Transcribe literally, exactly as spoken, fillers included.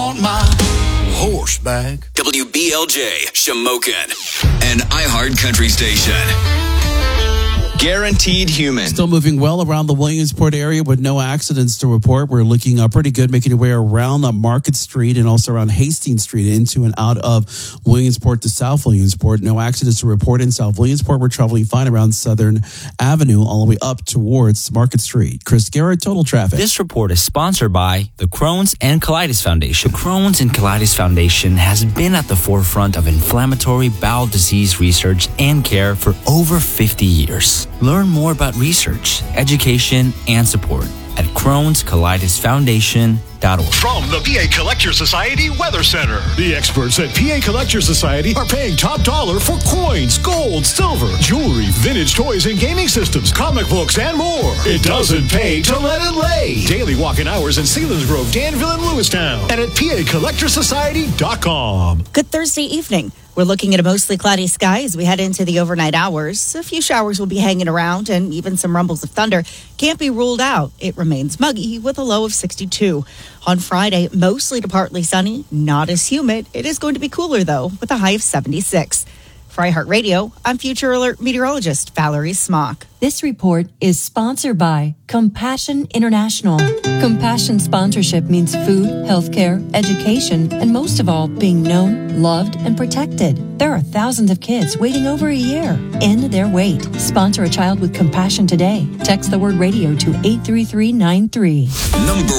want my horse back. W B L J, Shamokin, an iHeart country station. Guaranteed human. Still moving well around the Williamsport area with no accidents to report. We're looking uh, pretty good, making your way around uh, Market Street and also around Hastings Street into and out of Williamsport to South Williamsport. No accidents to report in South Williamsport. We're traveling fine around Southern Avenue all the way up towards Market Street. Chris Garrett, Total Traffic. This report is sponsored by the Crohn's and Colitis Foundation. The Crohn's and Colitis Foundation has been at the forefront of inflammatory bowel disease research and care for over fifty years. Learn more about research, education, and support at crohns colitis foundation dot org. From the P A Collector Society Weather Center, the experts at P A Collector Society are paying top dollar for coins, gold, silver, jewelry, vintage toys and gaming systems, comic books, and more. It doesn't pay to let it lay. Daily walk-in hours in Selinsgrove, Danville, and Lewistown, and at P A collector society dot com. Good Thursday evening. We're looking at a mostly cloudy sky as we head into the overnight hours. A few showers will be hanging around and even some rumbles of thunder can't be ruled out. It remains muggy with a low of sixty-two. On Friday, mostly to partly sunny, not as humid. It is going to be cooler, though, with a high of seventy-six. For iHeartRadio, I'm Future Alert meteorologist Valerie Smock. This report is sponsored by Compassion International. Compassion sponsorship means food, healthcare, education, and most of all, being known, loved, and protected. There are thousands of kids waiting over a year. End their wait. Sponsor a child with compassion today. Text the word radio to eight three three nine three. Number